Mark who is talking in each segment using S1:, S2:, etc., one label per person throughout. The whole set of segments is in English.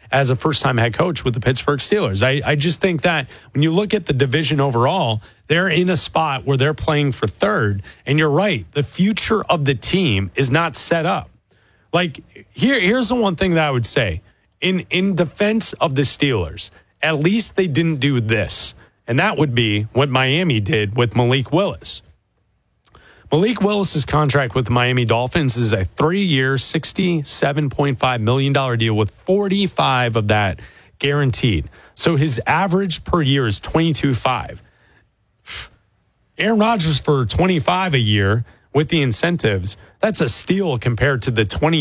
S1: as a first-time head coach with the Pittsburgh Steelers. I just think that when you look at the division overall, they're in a spot where they're playing for third. And you're right, the future of the team is not set up. Like, here's the one thing that I would say. In defense of the Steelers, at least they didn't do this. And that would be what Miami did with Malik Willis. Malik Willis's contract with the Miami Dolphins is a 3-year, $67.5 million deal with 45 of that guaranteed. So his average per year is 22.5. Aaron Rodgers for 25 a year with the incentives, that's a steal compared to the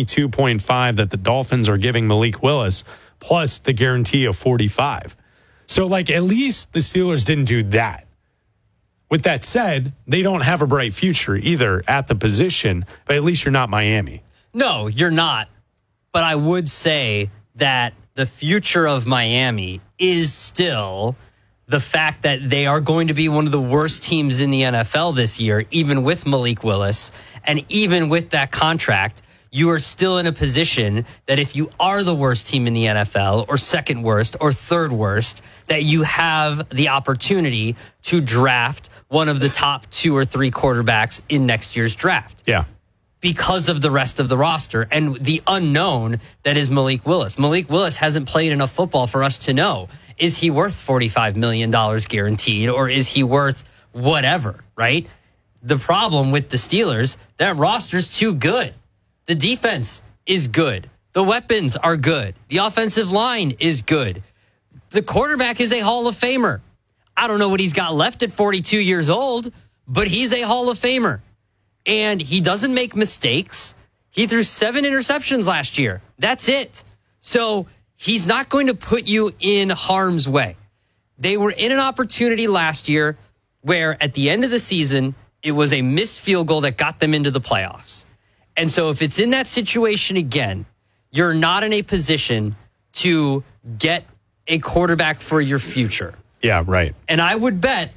S1: 22.5 that the Dolphins are giving Malik Willis, plus the guarantee of 45. So, like, at least the Steelers didn't do that. With that said, they don't have a bright future either at the position, but at least you're not Miami.
S2: No, you're not. But I would say that the future of Miami is still the fact that they are going to be one of the worst teams in the NFL this year, even with Malik Willis. And even with that contract, you are still in a position that if you are the worst team in the NFL or second worst or third worst, that you have the opportunity to draft one of the top 2 or 3 quarterbacks in next year's draft.
S1: Yeah.
S2: Because of the rest of the roster and the unknown that is Malik Willis. Malik Willis hasn't played enough football for us to know. Is he worth $45 million guaranteed, or is he worth whatever, right? The problem with the Steelers, that roster's too good. The defense is good. The weapons are good. The offensive line is good. The quarterback is a Hall of Famer. I don't know what he's got left at 42 years old, but he's a Hall of Famer. And he doesn't make mistakes. He threw 7 interceptions last year. That's it. So he's not going to put you in harm's way. They were in an opportunity last year where at the end of the season, it was a missed field goal that got them into the playoffs. And so if it's in that situation again, you're not in a position to get a quarterback for your future.
S1: Yeah, right.
S2: And I would bet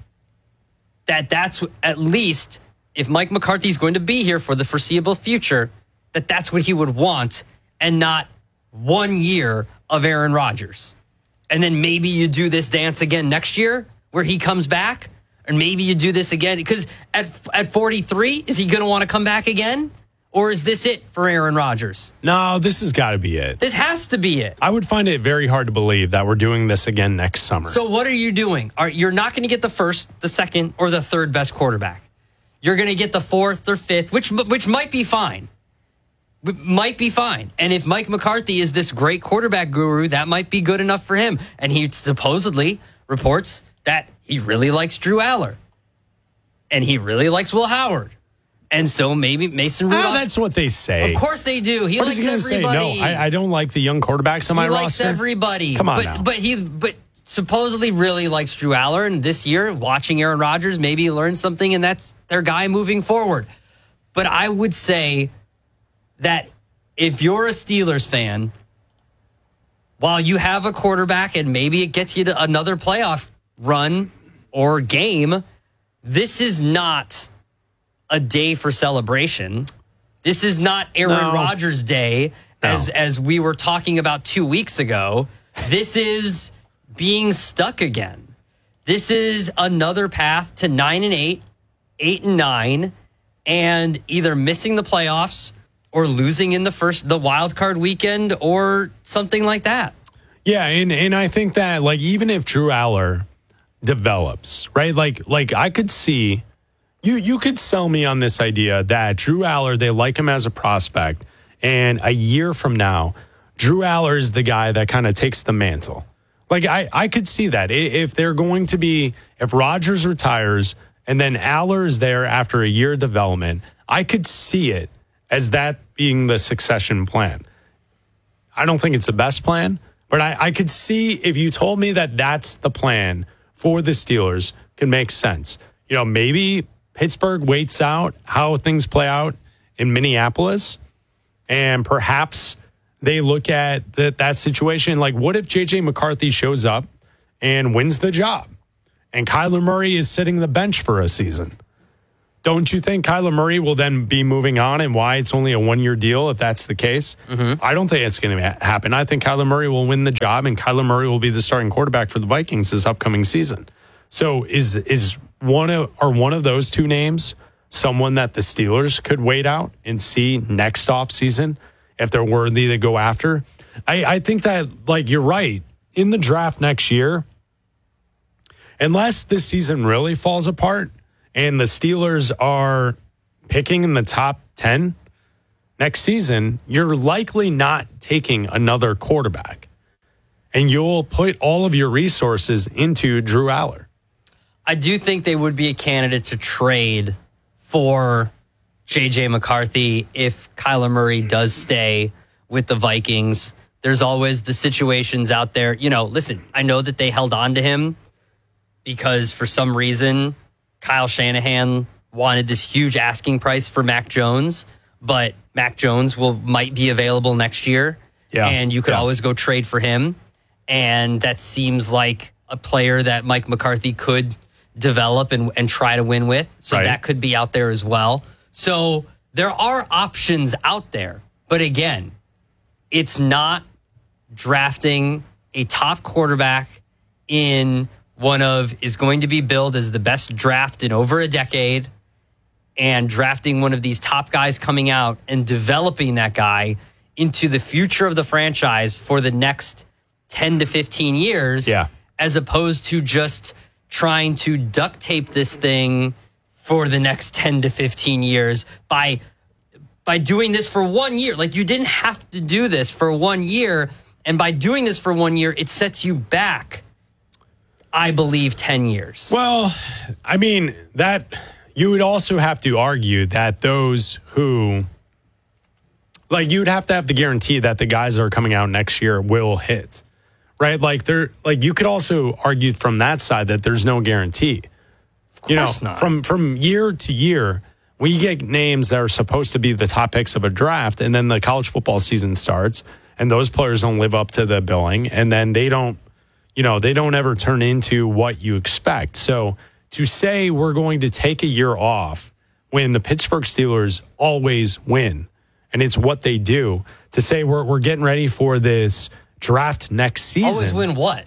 S2: that that's at least, if Mike McCarthy's going to be here for the foreseeable future, that that's what he would want and not 1 year of Aaron Rodgers. And then maybe you do this dance again next year where he comes back, and maybe you do this again. Because at 43, is he going to want to come back again? Or is this it for Aaron Rodgers?
S1: No, this has got to be it.
S2: This has to be it.
S1: I would find it very hard to believe that we're doing this again next summer.
S2: So what are you doing? You're not going to get the first, the second, or the third best quarterback. You're going to get the fourth or fifth, which might be fine. Might be fine. And if Mike McCarthy is this great quarterback guru, that might be good enough for him. And he supposedly reports that he really likes Drew Aller. And he really likes Will Howard. And so maybe Mason Rudolph.
S1: That's what they say.
S2: Of course they do. He likes everybody.
S1: No, I don't like the young quarterbacks on my roster.
S2: He likes everybody.
S1: Come on now.
S2: But supposedly really likes Drew Aller. And this year, watching Aaron Rodgers, maybe he learned something, and that's their guy moving forward. But I would say that if you're a Steelers fan, while you have a quarterback and maybe it gets you to another playoff run or game, this is not a day for celebration. This is not Aaron Rodgers Day, as we were talking about 2 weeks ago. This is being stuck again. This is another path to 9-8, 8-9, and either missing the playoffs or losing in the wild card weekend or something like that.
S1: Yeah, and I think that, like, even if Drew Aller develops, right? Like I could see. You could sell me on this idea that Drew Aller, they like him as a prospect, and a year from now, Drew Aller is the guy that kind of takes the mantle. Like, I could see that. If they're going to be, if Rodgers retires and then Aller is there after a year of development, I could see it as that being the succession plan. I don't think it's the best plan, but I could see if you told me that that's the plan for the Steelers, can make sense. You know, maybe Pittsburgh waits out how things play out in Minneapolis, and perhaps they look at that situation. Like, what if J.J. McCarthy shows up and wins the job, and Kyler Murray is sitting the bench for a season? don't you think Kyler Murray will then be moving on, and why it's only a 1-year deal if that's the case? Mm-hmm. I don't think it's going to happen. I think Kyler Murray will win the job, and Kyler Murray will be the starting quarterback for the Vikings this upcoming season. So is one of those two names someone that the Steelers could wait out and see next offseason if they're worthy to go after? I think that, like, you're right. In the draft next year, unless this season really falls apart and the Steelers are picking in the top 10 next season, you're likely not taking another quarterback. And you'll put all of your resources into Drew Aller.
S2: I do think they would be a candidate to trade for J.J. McCarthy if Kyler Murray does stay with the Vikings. There's always the situations out there. You know, listen, I know that they held on to him because for some reason Kyle Shanahan wanted this huge asking price for Mac Jones, but Mac Jones might be available next year, and you could always go trade for him. And that seems like a player that Mike McCarthy could develop and try to win with. So that could be out there as well. So there are options out there. But again, it's not drafting a top quarterback in is going to be billed as the best draft in over a decade, and drafting one of these top guys coming out and developing that guy into the future of the franchise for the next 10 to 15 years, as opposed to just trying to duct tape this thing for the next 10 to 15 years by doing this for 1 year. Like, you didn't have to do this for 1 year. And by doing this for 1 year, it sets you back, I believe, 10 years.
S1: Well, I mean, that you would also have to argue that those who, like, you'd have to have the guarantee that the guys that are coming out next year will hit, right? Like, you could also argue from that side that there's no guarantee.
S2: Of course not.
S1: From year to year, we get names that are supposed to be the top picks of a draft, and then the college football season starts, and those players don't live up to the billing, and then they don't ever turn into what you expect. So to say we're going to take a year off when the Pittsburgh Steelers always win, and it's what they do, to say we're getting ready for this draft next season.
S2: Always win what?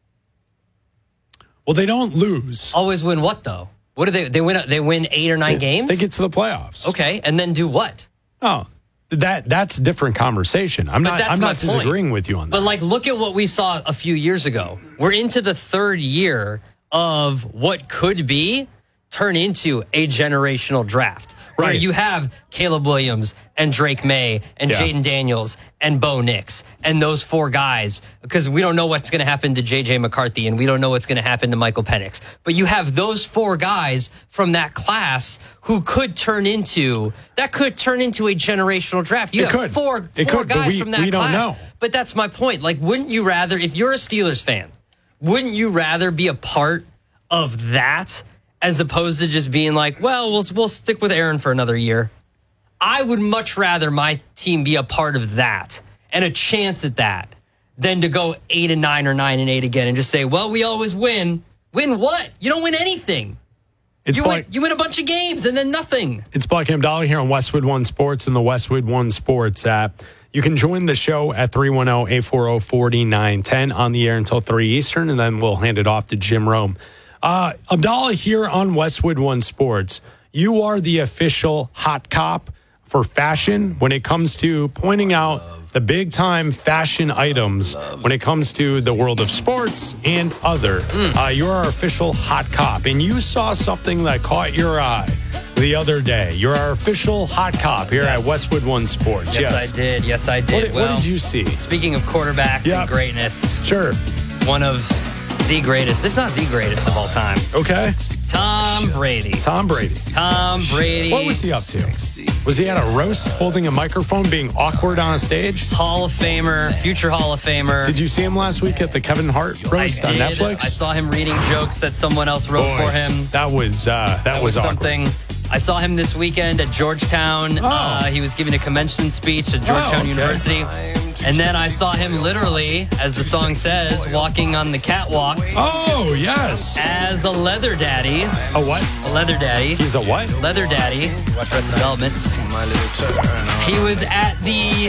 S1: Well, they don't lose.
S2: Always win what, though? What do they win? They win 8 or 9 games?
S1: They get to the playoffs.
S2: Okay, and then do what?
S1: Oh, that's a different conversation. I'm not disagreeing with you on that.
S2: But, like, look at what we saw a few years ago. We're into the 3rd year of what could be turn into a generational draft. Where you have Caleb Williams and Drake May and Jaden Daniels and Bo Nix and those 4 guys, because we don't know what's going to happen to J.J. McCarthy and we don't know what's going to happen to Michael Penix. But you have those 4 guys from that class who could turn into a generational draft. You have four guys from that class.
S1: Don't know.
S2: But that's my point. Like, wouldn't you rather, if you're a Steelers fan, wouldn't you rather be a part of that as opposed to just being like, well, we'll stick with Aaron for another year? I would much rather my team be a part of that and a chance at that than to go 8-9 or 9-8 again and just say, well, we always win. Win what? You don't win anything. You win a bunch of games and then nothing.
S1: It's Black and Dolly here on Westwood One Sports and the Westwood One Sports app. You can join the show at 310-840-4910 on the air until 3 Eastern, and then we'll hand it off to Jim Rome. Abdallah here on Westwood One Sports. You are the official hot cop for fashion when it comes to pointing out the big time fashion items when it comes to the world of sports and other. You're our official hot cop, and you saw something that caught your eye the other day. You're our official hot cop here at Westwood One Sports.
S2: Yes, I did.
S1: What did you see?
S2: Speaking of quarterbacks and greatness.
S1: Sure.
S2: One of the greatest, if not the greatest of all time.
S1: Okay.
S2: Tom Brady.
S1: Tom Brady. What was he up to? Was he at a roast holding a microphone being awkward on a stage?
S2: Hall of Famer, future Hall of Famer.
S1: Did you see him last week at the Kevin Hart roast on Netflix?
S2: I saw him reading jokes that someone else wrote for him.
S1: That was awkward.
S2: Something. I saw him this weekend at Georgetown. He was giving a commencement speech at Georgetown University. And then I saw him literally, as the song says, walking on the catwalk.
S1: Oh, yes.
S2: As a leather daddy.
S1: A what?
S2: A leather daddy.
S1: He's a what?
S2: Leather daddy. Watch Arrested Development. He was at the...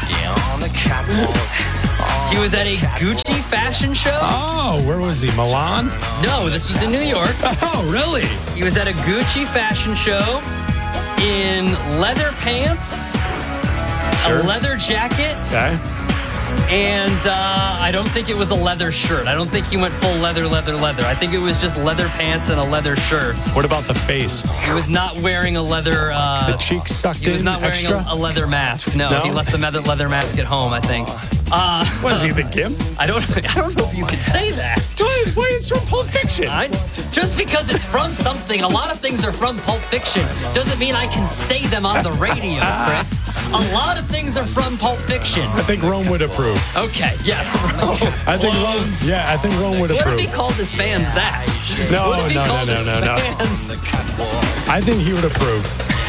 S2: He was at a Gucci fashion show.
S1: Oh, where was he? Milan?
S2: No, this was in New York.
S1: Oh, really?
S2: He was at a Gucci fashion show in leather pants, a leather jacket, and I don't think it was a leather shirt. I don't think he went full leather. I think it was just leather pants and a leather shirt.
S1: What about the face?
S2: He was not wearing a leather...
S1: the cheeks sucked in.
S2: He was not wearing a leather mask. No, he left the leather mask at home, I think.
S1: Was he the Gimp?
S2: I don't know if you could say that.
S1: Why it's from Pulp Fiction?
S2: Just because it's from something, a lot of things are from Pulp Fiction, doesn't mean I can say them on the radio, Chris. A lot of things are from Pulp Fiction.
S1: I think Rome would approve.
S2: Okay, yeah.
S1: I think Rome. Yeah, I think Rome would approve.
S2: What if he called his fans that?
S1: No.
S2: What if he called his fans?
S1: I think he would approve.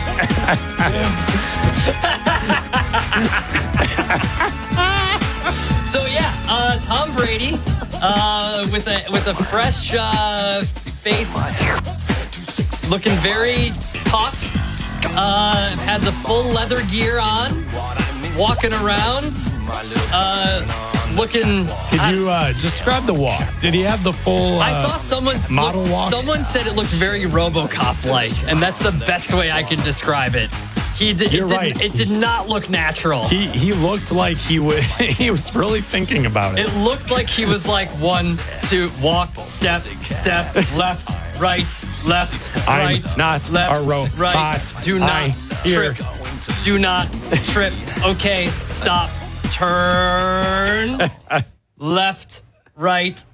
S2: So yeah, Tom Brady with a fresh face, looking very taut. Had the full leather gear on, walking around, looking.
S1: Could you describe the walk? Did he have the full?
S2: I saw someone's
S1: model walk.
S2: Someone said it looked very RoboCop-like, and that's the best way I can describe it.
S1: You're right.
S2: It did not look natural.
S1: He looked like he was really thinking about it.
S2: It looked like he was like 1, 2, walk, step, left, right,
S1: I'm not
S2: left,
S1: a robot.
S2: right. Do not trip. Do not trip. Okay, stop. Turn. Left, right.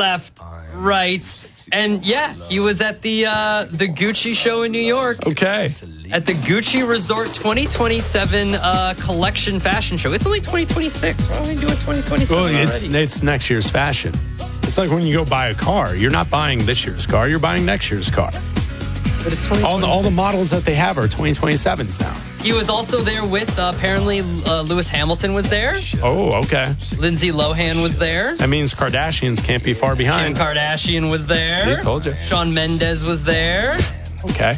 S2: And yeah, he was at the Gucci show in New York.
S1: Okay.
S2: At the Gucci Resort 2027 collection fashion show. It's only 2026. Why are we doing 2027
S1: Well,
S2: already?
S1: it's next year's fashion. It's like when you go buy a car. You're not buying this year's car. You're buying next year's car.
S2: But it's
S1: All the models that they have are 2027s now.
S2: He was also there with, apparently, Lewis Hamilton was there.
S1: Oh, okay.
S2: Lindsay Lohan was there.
S1: That means Kardashians can't be far
S2: Kim
S1: behind.
S2: Kardashian was there.
S1: See, told you.
S2: Shawn Mendes was there.
S1: Okay.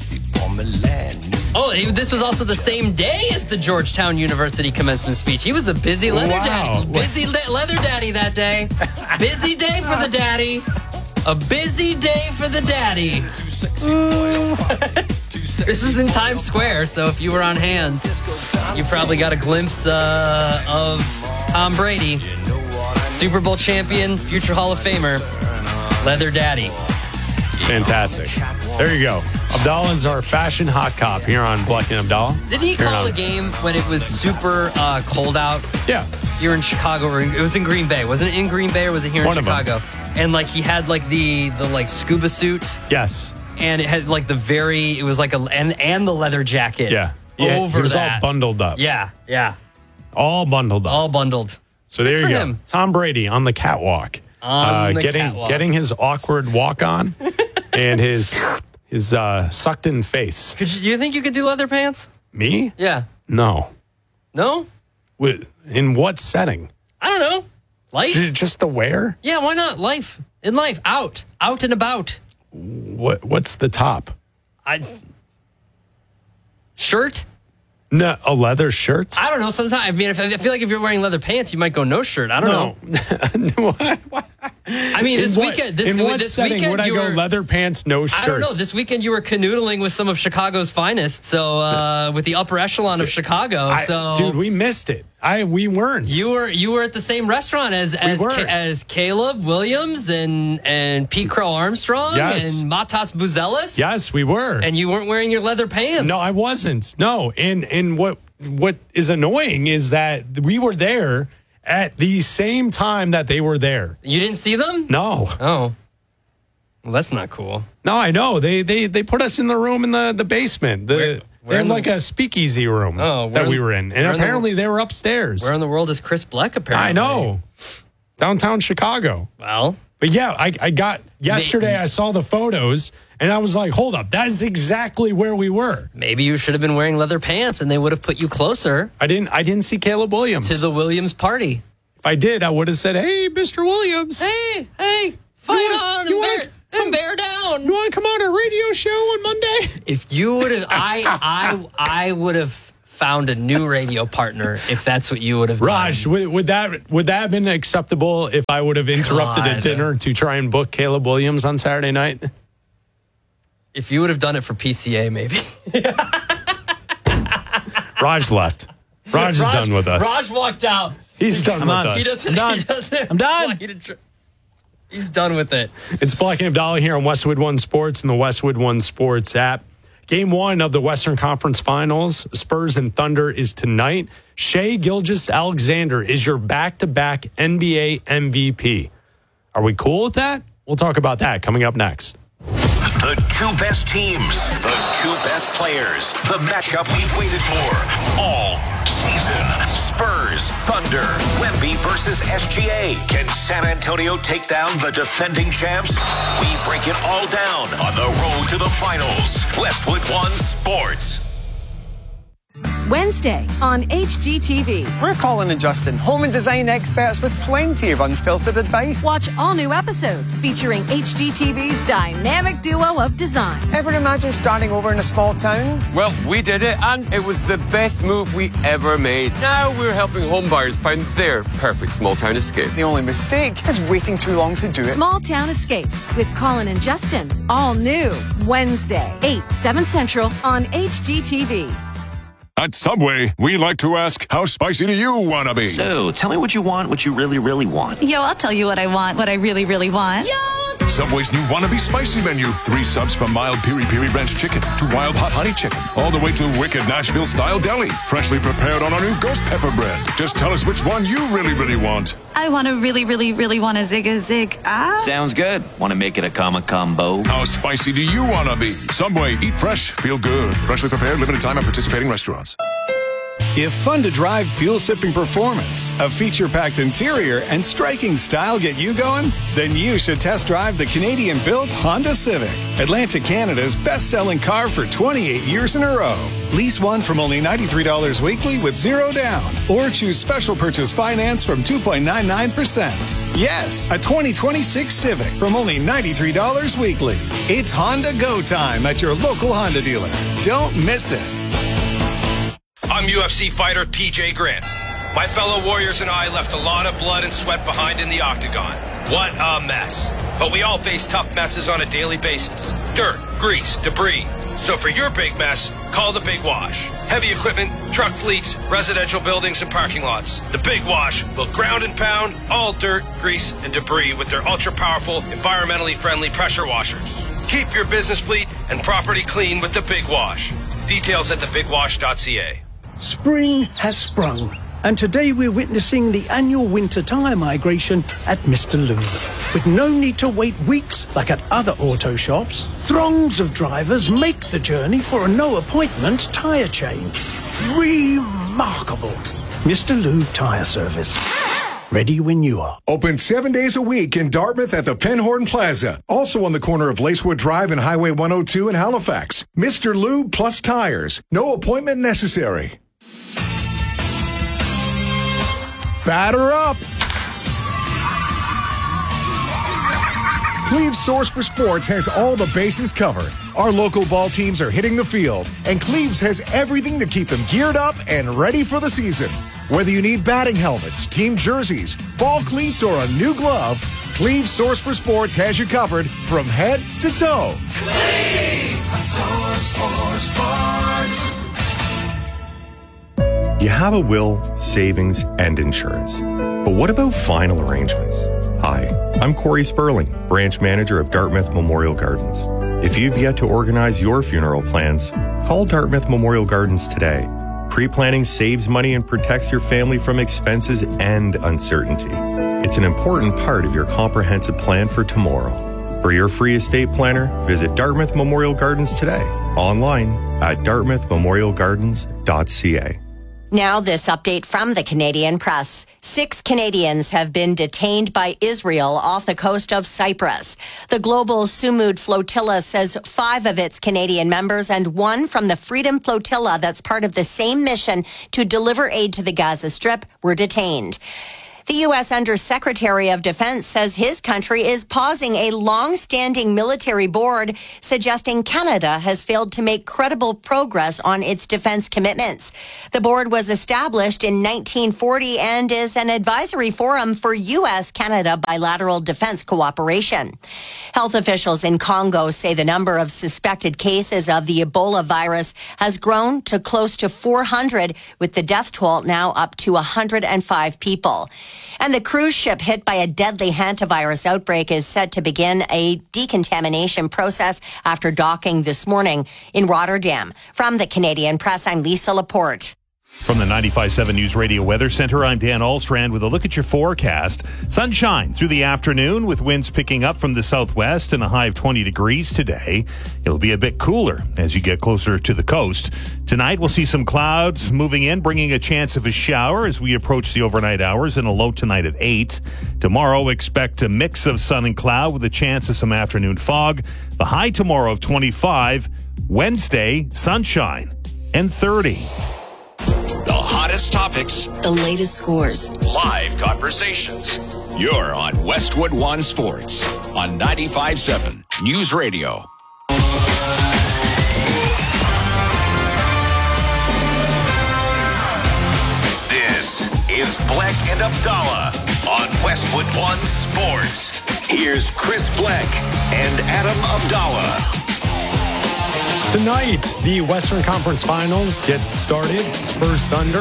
S2: Oh, this was also the same day as the Georgetown University commencement speech. He was a busy leather daddy. Busy leather daddy that day. Busy day for the daddy. A busy day for the daddy. This was in Times Square, so if you were on hand, you probably got a glimpse of Tom Brady, Super Bowl champion, future Hall of Famer, leather daddy.
S1: Fantastic. There you go. Abdallah's our fashion hot cop here on Black and Abdallah.
S2: Did he call a game when it was super cold out?
S1: Yeah.
S2: Here in Chicago, or it was in Green Bay. Wasn't it in Green Bay or was it here in Chicago? And like he had like the like scuba suit.
S1: Yes.
S2: And it had like it was like and the leather jacket.
S1: Yeah.
S2: Over
S1: he was
S2: that.
S1: all bundled up.
S2: Yeah.
S1: All bundled up.
S2: All bundled.
S1: So there you go.
S2: him.
S1: Tom Brady on the catwalk. Getting his awkward walk on and his sucked in face.
S2: Do you think you could do leather pants?
S1: Me?
S2: Yeah.
S1: No.
S2: No?
S1: In what setting?
S2: I don't know. Life?
S1: Just the wear?
S2: Yeah, why not? Life. In life. Out and about.
S1: What's the top?
S2: Shirt?
S1: No, a leather shirt?
S2: I don't know. Sometimes, I mean, I feel like if you're wearing leather pants, you might go no shirt. I don't know. I mean, this weekend
S1: would I go leather pants, no shirt?
S2: I don't know. This weekend you were canoodling with some of Chicago's finest. So with the upper echelon of Chicago.
S1: Dude, we missed it. We weren't.
S2: You were at the same restaurant as Caleb Williams and Pete Crow Armstrong and Matas Buzelis.
S1: Yes, we were.
S2: And you weren't wearing your leather pants.
S1: No, I wasn't. No, and what is annoying is that we were there at the same time that they were there.
S2: You didn't see them?
S1: No.
S2: Oh. Well, that's not cool.
S1: No, I know. They put us in the room in the basement. They had like a speakeasy room that we were in. And apparently they were upstairs.
S2: Where in the world is Chris Bleck, apparently?
S1: I know. Downtown Chicago.
S2: Well.
S1: But yeah, I got yesterday. I saw the photos and I was like, hold up, that's exactly where we were.
S2: Maybe you should have been wearing leather pants and they would have put you closer.
S1: I didn't see Caleb Williams
S2: to the Williams party.
S1: If I did, I would have said, "Hey, Mr. Williams,
S2: hey, fight on and bear down.
S1: You want to come on a radio show on Monday?"
S2: If you would have, I would have found a new radio partner if that's what you would have done.
S1: Raj, would that have been acceptable if I would have interrupted a dinner to try and book Caleb Williams on Saturday night?
S2: If you would have done it for PCA, maybe.
S1: Raj left. Raj is done with us.
S2: Raj walked out.
S1: He's done with us.
S2: I'm done. He's done with it.
S1: It's Black and Abdallah here on Westwood One Sports and the Westwood One Sports app. Game 1 of the Western Conference Finals, Spurs and Thunder, is tonight. Shai Gilgeous-Alexander is your back-to-back NBA MVP. Are we cool with that? We'll talk about that coming up next.
S3: The two best teams, the two best players, the matchup we waited for all season. Spurs, Thunder, Wemby versus SGA. Can San Antonio take down the defending champs? We break it all down on the road to the finals. Westwood One Sports.
S4: Wednesday on HGTV.
S5: We're Colin and Justin, home and design experts with plenty of unfiltered advice.
S4: Watch all new episodes featuring HGTV's dynamic duo of design.
S5: Ever imagine starting over in a small town?
S6: Well, we did it, and it was the best move we ever made. Now we're helping homebuyers find their perfect small town escape.
S5: The only mistake is waiting too long to do it.
S4: Small Town Escapes with Colin and Justin. All new Wednesday, 8/7 Central on HGTV.
S7: At Subway, we like to ask, how spicy do you want to be?
S8: So, tell me what you want, what you really, really want.
S9: Yo, I'll tell you what I want, what I really, really want.
S7: Yo! Subway's new Wannabe Spicy menu. 3 subs from mild piri-piri ranch chicken to wild hot honey chicken, all the way to wicked Nashville-style deli. Freshly prepared on our new ghost pepper bread. Just tell us which one you really, really want.
S9: I want to really, really, really want a zig.
S8: Sounds good. Want to make it a combo?
S7: How spicy do you want to be? Subway, eat fresh, feel good. Freshly prepared, limited time at participating restaurants.
S10: If fun to drive, fuel-sipping performance, a feature-packed interior, and striking style get you going, then you should test drive the Canadian-built Honda Civic, Atlantic Canada's best-selling car for 28 years in a row. Lease one from only $93 weekly with 0 down, or choose special purchase finance from 2.99%. Yes, a 2026 Civic from only $93 weekly. It's Honda Go time at your local Honda dealer. Don't miss it.
S11: I'm UFC fighter TJ Grant. My fellow warriors and I left a lot of blood and sweat behind in the octagon. What a mess. But we all face tough messes on a daily basis. Dirt, grease, debris. So for your big mess, call the Big Wash. Heavy equipment, truck fleets, residential buildings, and parking lots. The Big Wash will ground and pound all dirt, grease, and debris with their ultra-powerful, environmentally friendly pressure washers. Keep your business fleet and property clean with the Big Wash. Details at thebigwash.ca.
S12: Spring has sprung, and today we're witnessing the annual winter tyre migration at Mr. Lube. With no need to wait weeks like at other auto shops, throngs of drivers make the journey for a no-appointment tyre change. Remarkable. Mr. Lube Tyre Service. Ready when you are.
S13: Open 7 days a week in Dartmouth at the Penhorn Plaza. Also on the corner of Lacewood Drive and Highway 102 in Halifax. Mr. Lube plus tires. No appointment necessary. Batter up! Cleve's Source for Sports has all the bases covered. Our local ball teams are hitting the field, and Cleve's has everything to keep them geared up and ready for the season. Whether you need batting helmets, team jerseys, ball cleats, or a new glove, Cleve's Source for Sports has you covered from head to toe.
S3: Cleve's Source for Sports.
S14: You have a will, savings, and insurance. But what about final arrangements? Hi, I'm Corey Sperling, branch manager of Dartmouth Memorial Gardens. If you've yet to organize your funeral plans, call Dartmouth Memorial Gardens today. Pre-planning saves money and protects your family from expenses and uncertainty. It's an important part of your comprehensive plan for tomorrow. For your free estate planner, visit Dartmouth Memorial Gardens today, online at dartmouthmemorialgardens.ca.
S15: Now, this update from the Canadian Press. 6 Canadians have been detained by Israel off the coast of Cyprus. The Global Sumud Flotilla says 5 of its Canadian members and 1 from the Freedom Flotilla that's part of the same mission to deliver aid to the Gaza Strip were detained. The U.S. Undersecretary of Defense says his country is pausing a long-standing military board, suggesting Canada has failed to make credible progress on its defense commitments. The board was established in 1940 and is an advisory forum for U.S.-Canada bilateral defense cooperation. Health officials in Congo say the number of suspected cases of the Ebola virus has grown to close to 400, with the death toll now up to 105 people. And the cruise ship hit by a deadly hantavirus outbreak is set to begin a decontamination process after docking this morning in Rotterdam. From the Canadian Press, I'm Lisa Laporte.
S16: From the 95.7 News Radio Weather Center, I'm Dan Alstrand with a look at your forecast. Sunshine through the afternoon with winds picking up from the southwest and a high of 20 degrees today. It'll be a bit cooler as you get closer to the coast. Tonight, we'll see some clouds moving in, bringing a chance of a shower as we approach the overnight hours and a low tonight of 8. Tomorrow, expect a mix of sun and cloud with a chance of some afternoon fog. The high tomorrow of 25. Wednesday, sunshine and 30.
S3: The hottest topics,
S17: the latest scores,
S3: live conversations. You're on Westwood One Sports on 95.7 News Radio. This is Bleck and Abdallah on Westwood One Sports. Here's Chris Bleck and Adam Abdallah.
S1: Tonight, the Western Conference Finals get started. Spurs Thunder,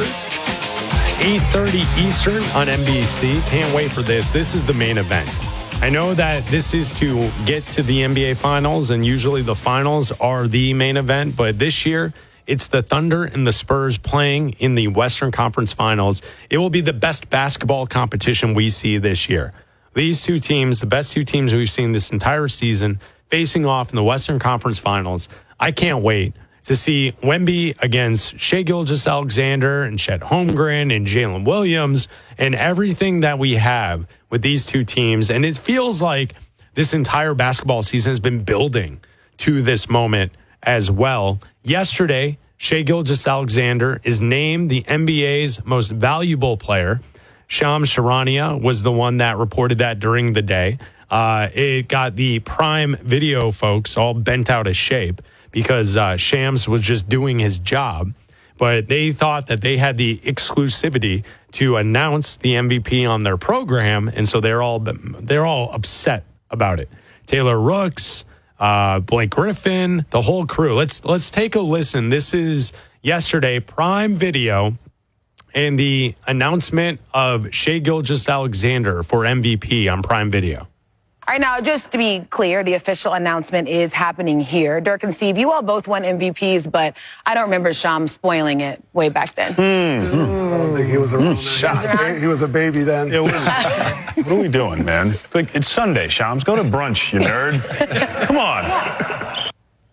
S1: 8:30 Eastern on NBC. Can't wait for this. This is the main event. I know that this is to get to the NBA Finals, and usually the finals are the main event, but this year, it's the Thunder and the Spurs playing in the Western Conference Finals. It will be the best basketball competition we see this year. These two teams, the best two teams we've seen this entire season, facing off in the Western Conference Finals. I can't wait to see Wemby against Shai Gilgeous-Alexander and Chet Holmgren and Jalen Williams and everything that we have with these two teams. And it feels like this entire basketball season has been building to this moment as well. Yesterday, Shai Gilgeous-Alexander is named the NBA's most valuable player. Shams Charania was the one that reported that during the day. It got the Prime Video folks all bent out of shape because Shams was just doing his job. But they thought that they had the exclusivity to announce the MVP on their program, and so they're all upset about it. Taylor Rooks, Blake Griffin, the whole crew. Let's take a listen. This is yesterday, Prime Video, and the announcement of Shai Gilgeous-Alexander for MVP on Prime Video.
S18: All right, now, just to be clear, the official announcement is happening here. Dirk and Steve, you all both won MVPs, but I don't remember Shams spoiling it way back then.
S19: I don't think he was around then. He was a baby then.
S20: Yeah, what are we doing, man? It's Sunday, Shams. Go to brunch, you nerd. Come on.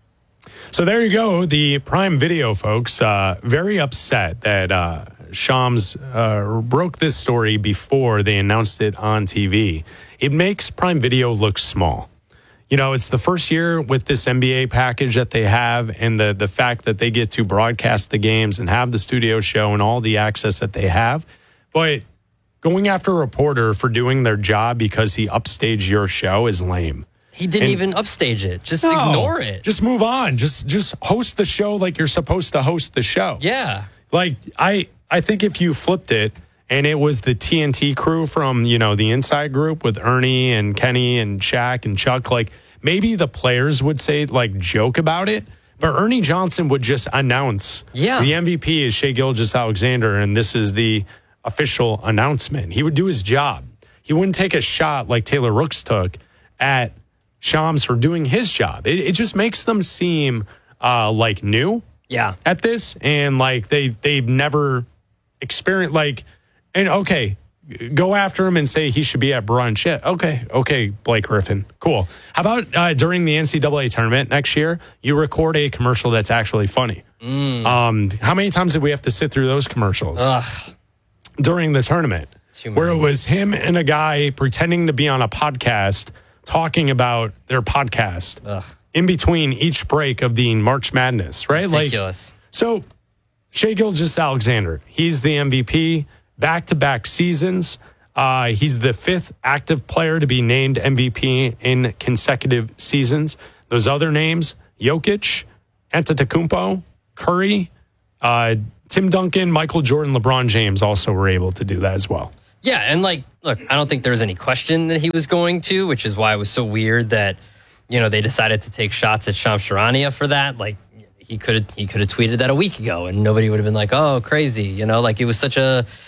S1: So there you go. The Prime Video folks, very upset that Shams broke this story before they announced it on TV. It makes Prime Video look small. You know, it's the first year with this NBA package that they have, and the fact that they get to broadcast the games and have the studio show and all the access that they have. But going after a reporter for doing their job because he upstaged your show is lame.
S2: He didn't even upstage it. Just ignore it.
S1: Just move on. Just host the show like you're supposed to host the show.
S2: Yeah.
S1: Like, I think if you flipped it and it was the TNT crew from, you know, the Inside Group with Ernie and Kenny and Shaq and Chuck, like, maybe the players would say, like, joke about it. But Ernie Johnson would just announce the MVP is Shai Gilgeous-Alexander, and this is the official announcement. He would do his job. He wouldn't take a shot like Taylor Rooks took at Shams for doing his job. It just makes them seem like new at this, and like they've never experienced, like, and okay, go after him and say he should be at brunch. Yeah, okay, Blake Griffin. Cool. How about during the NCAA tournament next year, you record a commercial that's actually funny? How many times did we have to sit through those commercials during the tournament? Where it was him and a guy pretending to be on a podcast talking about their podcast in between each break of the March Madness, right?
S2: Ridiculous.
S1: So Shai Gilgeous-Alexander, he's the MVP, back-to-back seasons. He's the 5th active player to be named MVP in consecutive seasons. Those other names, Jokic, Antetokounmpo, Curry, Tim Duncan, Michael Jordan, LeBron James also were able to do that as well.
S2: Yeah, and look, I don't think there was any question that he was going to, which is why it was so weird that, they decided to take shots at Shams Charania for that. Like, he could have tweeted that a week ago, and nobody would have been like, "Oh, crazy!" It was such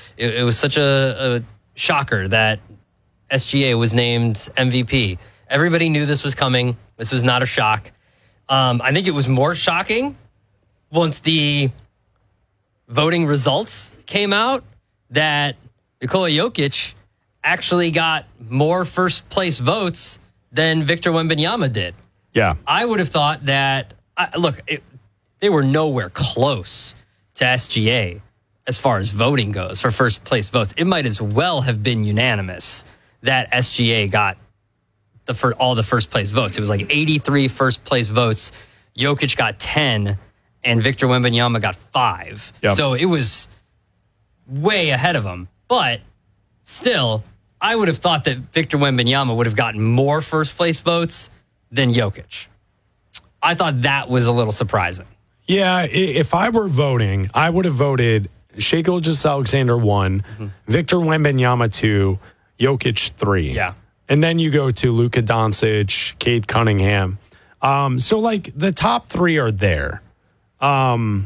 S2: a shocker that SGA was named MVP. Everybody knew this was coming. This was not a shock. I think it was more shocking once the voting results came out that Nikola Jokic actually got more first place votes than Victor Wembanyama did.
S1: Yeah.
S2: I would have thought that, they were nowhere close to SGA as far as voting goes for first place votes. It might as well have been unanimous that SGA got all the first place votes. It was like 83 first place votes. Jokic got 10 and Victor Wembanyama got 5.
S1: Yep.
S2: So it was way ahead of him. But still, I would have thought that Victor Wembanyama would have gotten more first place votes than Jokic. I thought that was a little surprising.
S1: Yeah, if I were voting, I would have voted Shai Gilgeous-Alexander 1, Victor Wembanyama 2, Jokic 3.
S2: Yeah.
S1: And then you go to Luka Doncic, Cade Cunningham. So the top 3 are there. I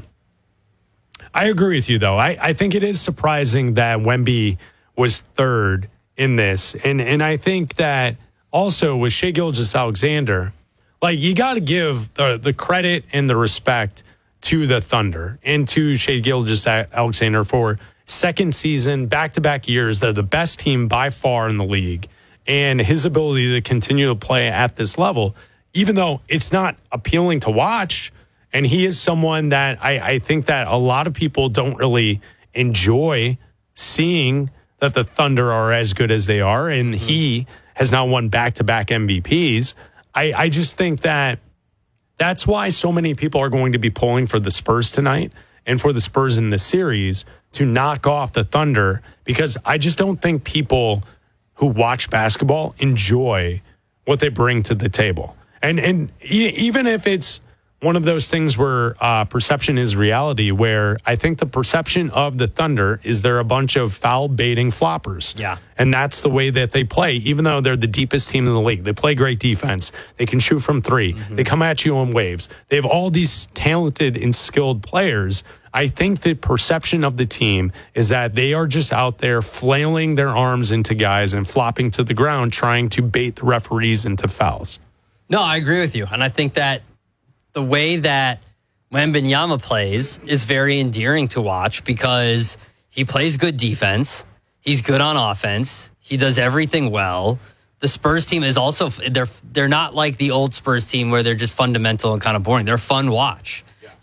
S1: agree with you, though. I think it is surprising that Wemby was 3rd in this. And I think that also with Shai Gilgeous-Alexander, you got to give the credit and the respect to the Thunder and to Shai Gilgeous-Alexander for second season, back-to-back years. They're the best team by far in the league. And his ability to continue to play at this level, even though it's not appealing to watch, and he is someone that I think that a lot of people don't really enjoy seeing that the Thunder are as good as they are, and he has now won back-to-back MVPs. I just think that that's why so many people are going to be pulling for the Spurs tonight and for the Spurs in the series to knock off the Thunder, because I just don't think people who watch basketball enjoy what they bring to the table. And even if it's one of those things where perception is reality, where I think the perception of the Thunder is they're a bunch of foul baiting floppers.
S2: Yeah.
S1: And that's the way that they play, even though they're the deepest team in the league. They play great defense. They can shoot from 3. They come at you on waves. They have all these talented and skilled players. I think the perception of the team is that they are just out there flailing their arms into guys and flopping to the ground, trying to bait the referees into fouls.
S2: No, I agree with you. And I think that the way that Wembanyama plays is very endearing to watch because he plays good defense. He's good on offense. He does everything well. The Spurs team is also, they're not like the old Spurs team where they're just fundamental and kind of boring. They're fun to watch,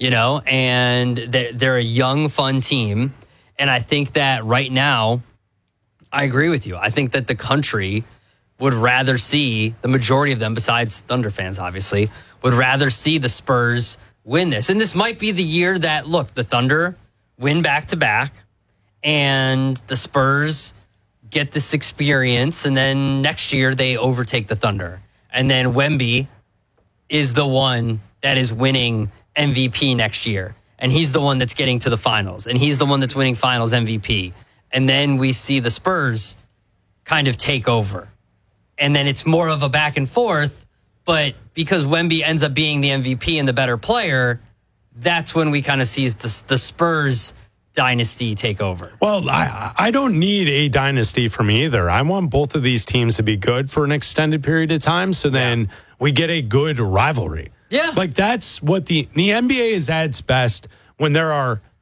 S2: and they're a young, fun team. And I think that right now, I agree with you. I think that the country would rather see, the majority of them, besides Thunder fans, obviously, would rather see the Spurs win this. And this might be the year that, the Thunder win back-to-back, and the Spurs get this experience, and then next year they overtake the Thunder. And then Wemby is the one that is winning MVP next year. And he's the one that's getting to the finals. And he's the one that's winning finals MVP. And then we see the Spurs kind of take over. And then it's more of a back and forth. But because Wemby ends up being the MVP and the better player, that's when we kind of see the Spurs dynasty take over.
S1: Well, I don't need a dynasty from either. I want both of these teams to be good for an extended period of time, so then we get a good rivalry.
S2: Yeah.
S1: That's what the NBA is at its best when there are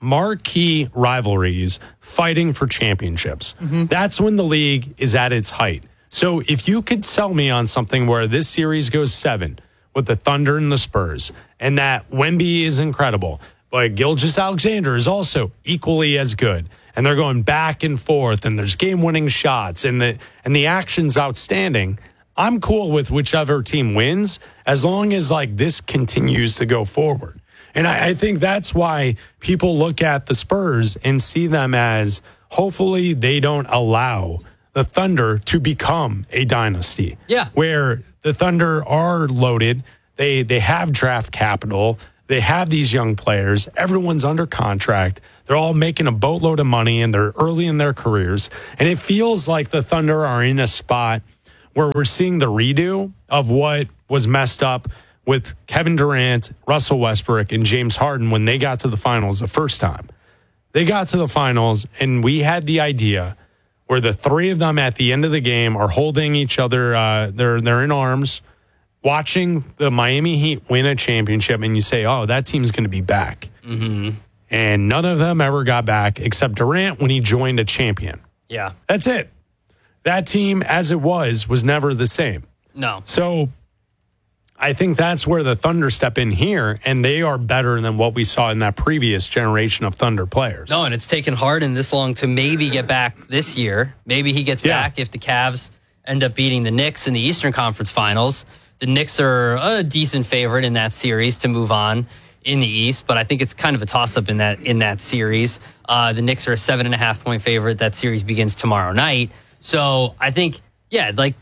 S1: marquee rivalries fighting for championships. That's when the league is at its height. So if you could sell me on something where this series goes 7 with the Thunder and the Spurs, and that Wemby is incredible, but Gilgeous-Alexander is also equally as good, and they're going back and forth, and there's game-winning shots, and the action's outstanding, I'm cool with whichever team wins as long as like this continues to go forward. And I think that's why people look at the Spurs and see them as hopefully they don't allow the Thunder to become a dynasty.
S2: Yeah.
S1: Where the Thunder are loaded, they have draft capital, they have these young players, everyone's under contract, they're all making a boatload of money and they're early in their careers. And it feels like the Thunder are in a spot where we're seeing the redo of what was messed up with Kevin Durant, Russell Westbrook, and James Harden when they got to the finals the first time. They got to the finals, and we had the idea where the three of them at the end of the game are holding each other. They're in arms, watching the Miami Heat win a championship, and you say, oh, that team's going to be back.
S2: Mm-hmm.
S1: And none of them ever got back except Durant when he joined a champion.
S2: Yeah.
S1: That's it. That team, as it was never the same.
S2: No.
S1: So I think that's where the Thunder step in here, and they are better than what we saw in that previous generation of Thunder players.
S2: No, and it's taken Harden this long to maybe get back this year. Maybe he gets back if the Cavs end up beating the Knicks in the Eastern Conference Finals. The Knicks are a decent favorite in that series to move on in the East, but I think it's kind of a toss-up in that series. The Knicks are a 7.5-point favorite. That series begins tomorrow night. So I think, like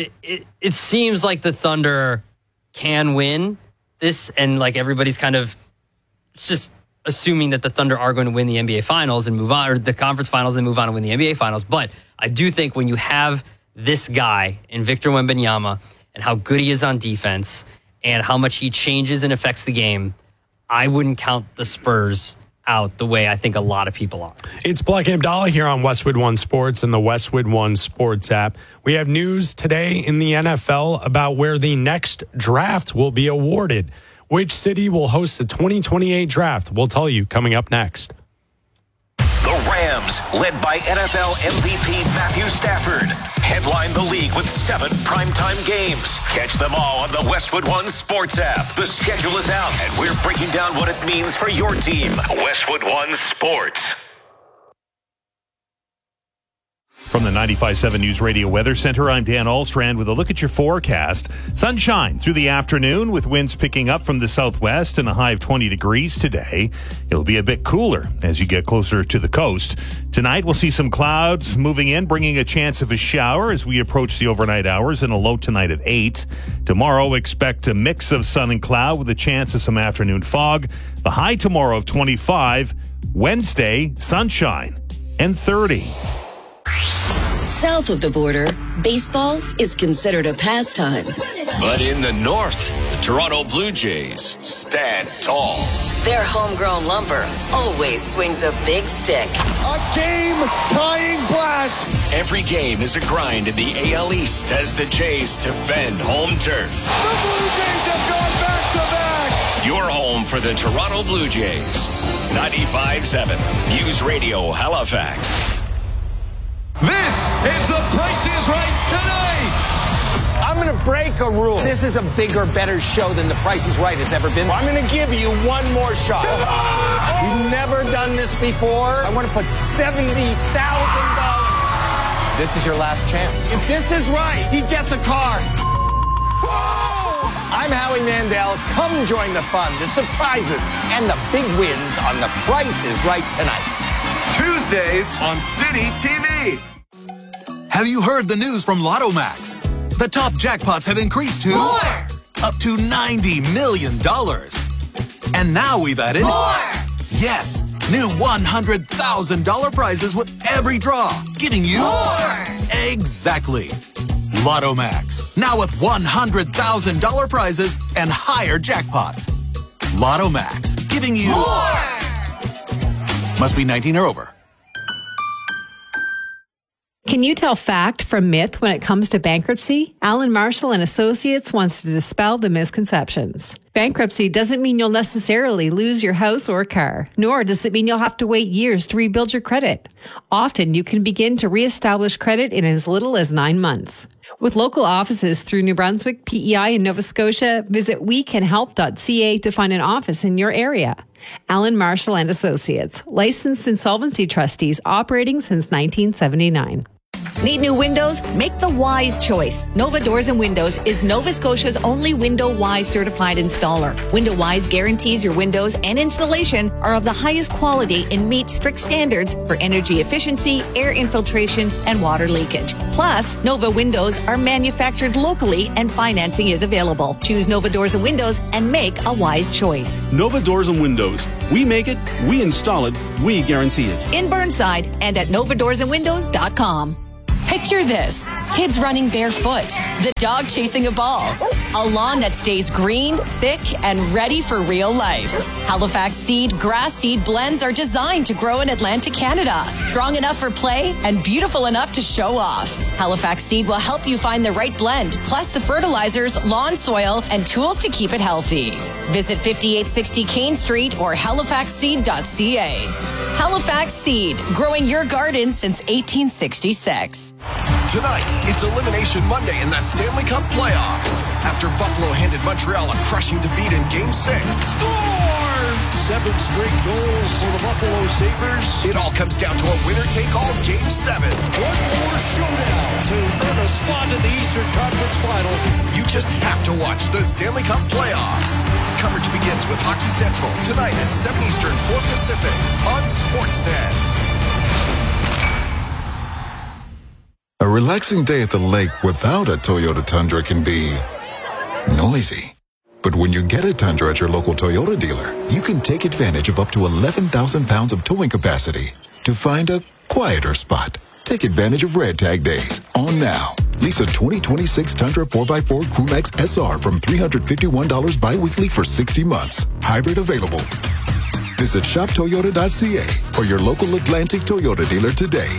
S2: it seems like the Thunder can win this, and like everybody's kind of just assuming that the Thunder are going to win the NBA Finals and move on, or the conference finals and move on and win the NBA Finals. But I do think when you have this guy in Victor Wembanyama and how good he is on defense and how much he changes and affects the game, I wouldn't count the Spurs out the way I think a lot of people are.
S1: It's Black Abdallah here on Westwood One Sports and the Westwood One Sports app. We have news today in the NFL about where the next draft will be awarded. Which city will host the 2028 draft? We'll tell you coming up next.
S3: The Rams, led by NFL MVP Matthew Stafford, headline the league with 7 primetime games. Catch them all on the Westwood One Sports app. The schedule is out, and we're breaking down what it means for your team. Westwood One Sports.
S16: From the 95.7 News Radio Weather Center, I'm Dan Alstrand with a look at your forecast. Sunshine through the afternoon with winds picking up from the southwest and a high of 20 degrees today. It'll be a bit cooler as you get closer to the coast. Tonight, we'll see some clouds moving in, bringing a chance of a shower as we approach the overnight hours and a low tonight of 8. Tomorrow, expect a mix of sun and cloud with a chance of some afternoon fog. The high tomorrow of 25. Wednesday, sunshine and 30.
S17: South of the border, baseball is considered a pastime.
S21: But in the north, the Toronto Blue Jays stand tall.
S17: Their homegrown lumber always swings a big stick.
S21: A game-tying blast! Every game is a grind in the AL East as the Jays defend home turf.
S22: The Blue Jays have gone back-to-back!
S21: Your home for the Toronto Blue Jays. 95.7 News Radio Halifax.
S22: This is The Price is Right tonight.
S23: I'm going to break a rule. This is a bigger, better show than The Price is Right has ever been. I'm going to give you one more shot. We've never done this before. I want to put $70,000. This is your last chance. If this is right, he gets a car. I'm Howie Mandel. Come join the fun, the surprises, and the big wins on The Price is Right tonight.
S22: Tuesdays on City TV.
S24: Have you heard the news from Lotto Max? The top jackpots have increased to
S22: more!
S24: Up to $90 million. And now we've added
S22: more!
S24: Yes, new $100,000 prizes with every draw, giving you
S22: more!
S24: Exactly. Lotto Max, now with $100,000 prizes and higher jackpots. Lotto Max, giving you
S22: more!
S24: Must be 19 or over.
S25: Can you tell fact from myth when it comes to bankruptcy? Alan Marshall and Associates wants to dispel the misconceptions. Bankruptcy doesn't mean you'll necessarily lose your house or car, nor does it mean you'll have to wait years to rebuild your credit. Often you can begin to reestablish credit in as little as 9 months. With local offices through New Brunswick, PEI, and Nova Scotia, visit wecanhelp.ca to find an office in your area. Alan Marshall and Associates, licensed insolvency trustees operating since 1979.
S4: Need new windows? Make the wise choice. Nova Doors and Windows is Nova Scotia's only Window Wise certified installer. Window Wise guarantees your windows and installation are of the highest quality and meet strict standards for energy efficiency, air infiltration, and water leakage. Plus, Nova Windows are manufactured locally and financing is available. Choose Nova Doors and Windows and make a wise choice.
S5: Nova Doors and Windows. We make it, we install it, we guarantee it.
S4: In Burnside and at novadoorsandwindows.com. Picture this. Kids running barefoot, the dog chasing a ball, a lawn that stays green, thick, and ready for real life. Halifax Seed grass seed blends are designed to grow in Atlantic Canada. Strong enough for play and beautiful enough to show off. Halifax Seed will help you find the right blend, plus the fertilizers, lawn soil, and tools to keep it healthy. Visit 5860 Kane Street or halifaxseed.ca. Halifax Seed, growing your garden since 1866.
S21: Tonight, it's Elimination Monday in the Stanley Cup playoffs. After Buffalo handed Montreal a crushing defeat in Game 6.
S22: Score! 7 straight goals for the Buffalo Sabres.
S21: It all comes down to a winner-take-all Game 7.
S22: One more showdown to earn a spot in the Eastern Conference Final.
S21: You just have to watch the Stanley Cup playoffs. Coverage begins with Hockey Central tonight at 7 Eastern, 4 Pacific on Sportsnet.
S6: A relaxing day at the lake without a Toyota Tundra can be noisy. But when you get a Tundra at your local Toyota dealer, you can take advantage of up to 11,000 pounds of towing capacity to find a quieter spot. Take advantage of Red Tag Days on now. Lease a 2026 Tundra 4x4 Crewmax SR from $351 bi-weekly for 60 months. Hybrid available. Visit shoptoyota.ca or your local Atlantic Toyota dealer today.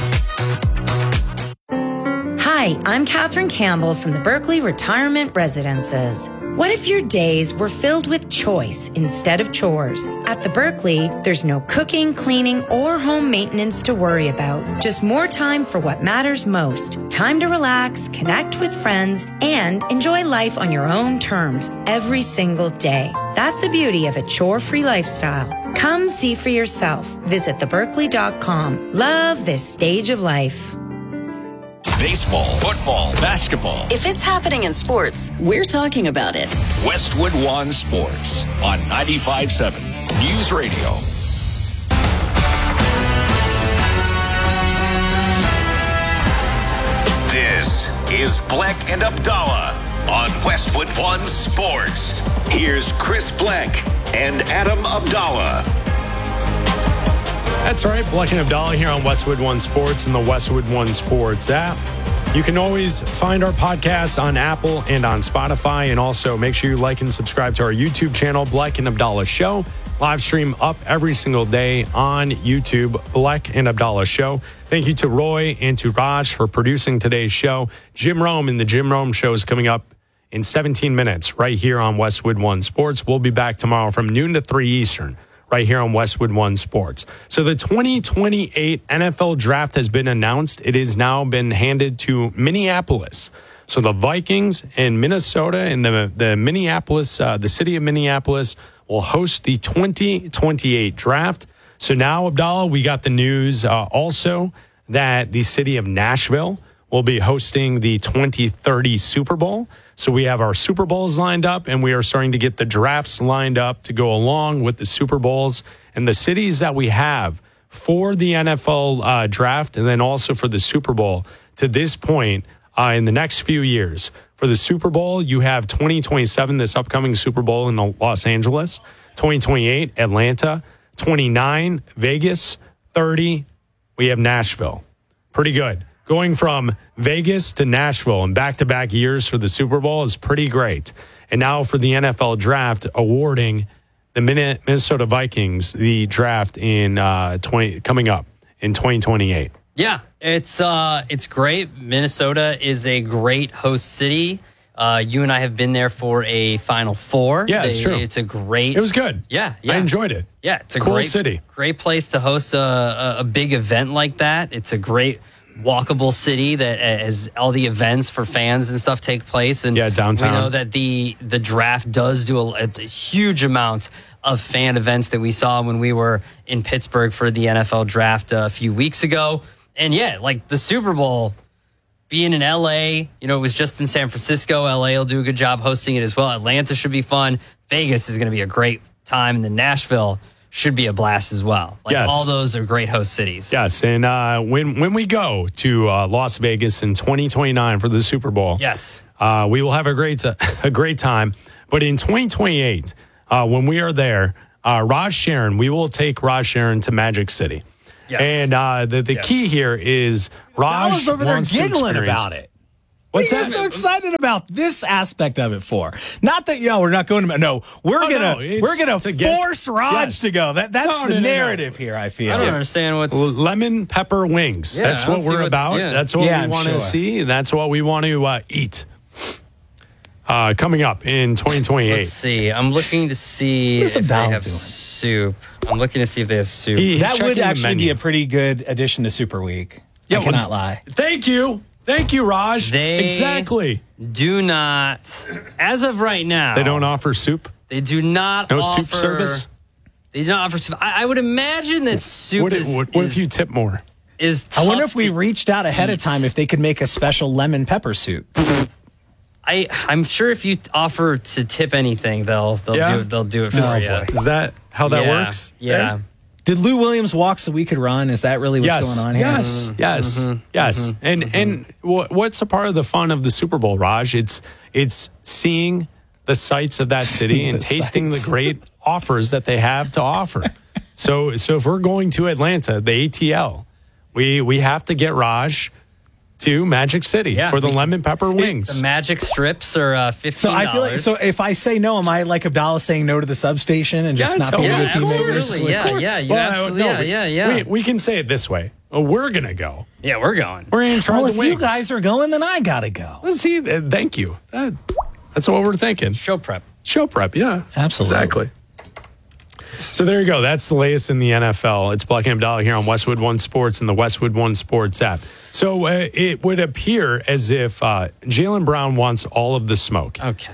S8: Hi, I'm Katherine Campbell from the Berkeley Retirement Residences. What if your days were filled with choice instead of chores? At the Berkeley, there's no cooking, cleaning, or home maintenance to worry about. Just more time for what matters most. Time to relax, connect with friends, and enjoy life on your own terms every single day. That's the beauty of a chore-free lifestyle. Come see for yourself. Visit theberkeley.com. Love this stage of life.
S21: Baseball, football, basketball.
S17: If it's happening in sports, we're talking about it.
S21: Westwood One Sports on 95.7 News Radio.
S3: This is Bleck and Abdallah on Westwood One Sports. Here's Chris Bleck and Adam Abdallah.
S1: That's right, Bleck and Abdallah here on Westwood One Sports and the Westwood One Sports app. You can always find our podcasts on Apple and on Spotify, and also make sure you like and subscribe to our YouTube channel, Bleck and Abdallah Show. Live stream up every single day on YouTube, Bleck and Abdallah Show. Thank you to Roy and to Raj for producing today's show. Jim Rome and the Jim Rome Show is coming up in 17 minutes right here on Westwood One Sports. We'll be back tomorrow from noon to 3 Eastern. Right here on Westwood One Sports. So the 2028 NFL Draft has been announced. It has now been handed to Minneapolis. So the Vikings and Minnesota and the Minneapolis, the city of Minneapolis will host the 2028 draft. So now, Abdallah, we got the news also that the city of Nashville will be hosting the 2030 Super Bowl. So we have our Super Bowls lined up, and we are starting to get the drafts lined up to go along with the Super Bowls. And the cities that we have for the NFL draft and then also for the Super Bowl to this point in the next few years. For the Super Bowl, you have 2027, this upcoming Super Bowl in Los Angeles, 2028, Atlanta, 29, Vegas, 30, we have Nashville. Pretty good. Going from Vegas to Nashville in back-to-back years for the Super Bowl is pretty great. And now for the NFL draft, awarding the Minnesota Vikings the draft in coming up in 2028.
S2: Yeah, it's great. Minnesota is a great host city You and I have been there for a Final Four.
S1: Yeah, it's true.
S2: It's a great.
S1: It was good.
S2: Yeah.
S1: I enjoyed it.
S2: Yeah, it's a
S1: cool
S2: great
S1: city.
S2: Great place to host a big event like that. It's a great walkable city that as all the events for fans and stuff take place. And
S1: downtown.
S2: We know that the draft does do a huge amount of fan events that we saw when we were in Pittsburgh for the NFL draft a few weeks ago. And like the Super Bowl being in LA, it was just in San Francisco. LA will do a good job hosting it as well. Atlanta should be fun. Vegas is going to be a great time. And then Nashville should be a blast as well. All those are great host cities.
S1: Yes, and when we go to Las Vegas in 2029 for the Super Bowl, we will have a great time. But in 2028, when we are there, Raj Sharon, we will take Raj Sharon to Magic City. Yes. And the key here is Raj
S7: was over there
S1: wants
S7: giggling
S1: to
S7: about it.
S1: What's
S7: that? So excited about this aspect of it for? Not that we're not going to. No, we're gonna force Raj to go. That's the narrative here. I feel.
S2: I don't understand what's
S1: lemon pepper wings.
S2: Yeah,
S1: that's what we're about.
S2: Yeah.
S1: That's what we want to see. That's what we want to eat. Coming up in 2028.
S2: Let's see. I'm looking to see if they have soup. I'm looking to see if they have soup.
S7: That would actually be a pretty good addition to Super Week. I cannot lie.
S1: Thank you, Raj.
S2: Exactly. Do not, as of right now.
S1: They don't offer soup.
S2: They do not.
S1: No
S2: offer
S1: soup service.
S2: They don't offer soup. I would imagine that soup
S1: What if you tip more?
S7: I wonder if we reached out ahead of time if they could make a special lemon pepper soup.
S2: I'm sure if you offer to tip anything, they'll do it for you.
S1: Is that how that works?
S2: Yeah.
S7: Did Lou Williams walk so we could run? Is that really what's going on here?
S1: Yes. And what's a part of the fun of the Super Bowl, Raj? It's seeing the sights of that city and tasting the great offers that they have to offer. So if we're going to Atlanta, the ATL, we have to get Raj to Magic City for the lemon pepper wings.
S2: The Magic strips are $15.
S7: So I feel like if I say no, am I like Abdallah saying no to the substation and just not being good teammates?
S1: We can say it this way. We're going to go.
S2: Yeah, we're going.
S1: We're going to try the
S7: if
S1: wings.
S7: you guys are going, then I got to go.
S1: Let's see. Thank you. That's what we're thinking.
S2: Show prep,
S1: yeah.
S7: Absolutely.
S1: Exactly. So there you go. That's the latest in the NFL. It's Black and Abdallah here on Westwood One Sports and the Westwood One Sports app. So it would appear as if Jaylen Brown wants all of the smoke.
S2: Okay.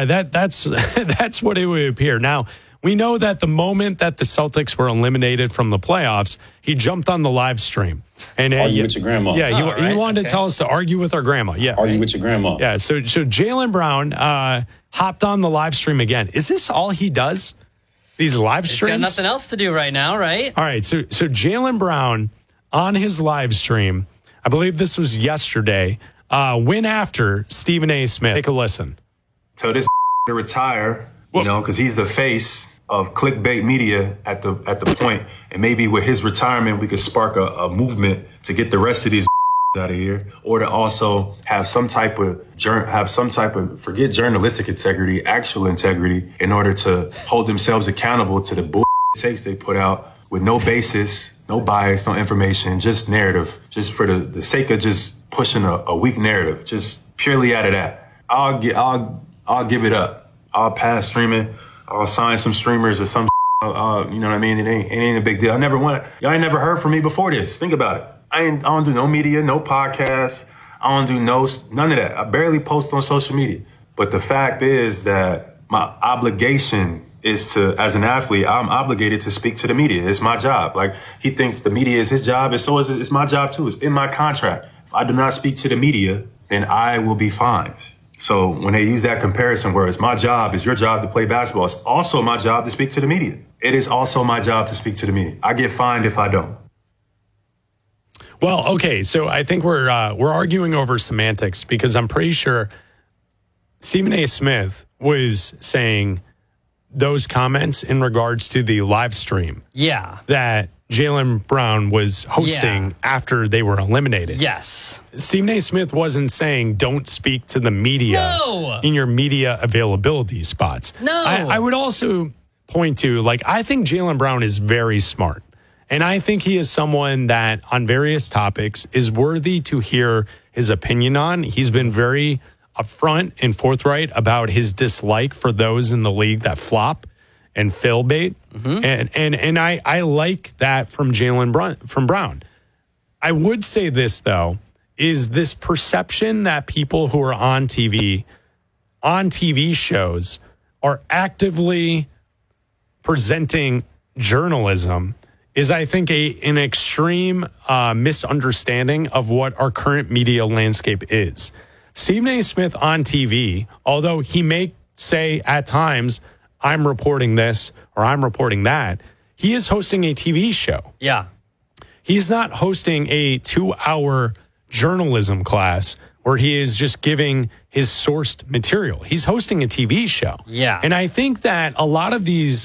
S1: That's what it would appear. Now, we know that the moment that the Celtics were eliminated from the playoffs, he jumped on the live stream. And
S9: argue with your grandma.
S1: Yeah, he wanted to tell us to argue with our grandma. Yeah.
S9: Argue with your grandma.
S1: Yeah, so Jaylen Brown hopped on the live stream again. Is this all he does? These live streams?
S2: He's got nothing else to do right now, right?
S1: All right, so Jaylen Brown on his live stream, I believe this was yesterday, went after Stephen A. Smith. Take a listen.
S10: Tell this to retire, because he's the face of clickbait media at the point, and maybe with his retirement, we could spark a movement to get the rest of these out of here, or to also have some type of forget journalistic integrity, actual integrity, in order to hold themselves accountable to the bull takes they put out with no basis, no bias, no information, just narrative, just for the sake of just pushing a weak narrative, just purely out of that. I'll give it up. I'll pass streaming. I'll sign some streamers or some. You know what I mean? It ain't a big deal. Y'all ain't never heard from me before this. Think about it. I don't do no media, no podcasts. I don't do none of that. I barely post on social media. But the fact is that my obligation is to, as an athlete, I'm obligated to speak to the media. It's my job. Like, he thinks the media is his job, and so is it's my job too. It's in my contract. If I do not speak to the media, then I will be fined. So when they use that comparison where it's my job, it's your job to play basketball, it's also my job to speak to the media. It is also my job to speak to the media. I get fined if I don't.
S1: Well, okay, so I think we're arguing over semantics, because I'm pretty sure Stephen A. Smith was saying those comments in regards to the live stream.
S2: Yeah.
S1: That Jaylen Brown was hosting after they were eliminated.
S2: Yes.
S1: Stephen A. Smith wasn't saying don't speak to the media in your media availability spots.
S2: No.
S1: I would also point to, I think Jaylen Brown is very smart. And I think he is someone that on various topics is worthy to hear his opinion on. He's been very upfront and forthright about his dislike for those in the league that flop and fail bait. And I like that from Brown. I would say this, though, is this perception that people who are on TV shows are actively presenting journalism is, I think, an extreme misunderstanding of what our current media landscape is. Stephen A. Smith on TV, although he may say at times, I'm reporting this or I'm reporting that, he is hosting a TV show.
S2: Yeah.
S1: He's not hosting a 2-hour journalism class where he is just giving his sourced material. He's hosting a TV show.
S2: Yeah.
S1: And I think that a lot of these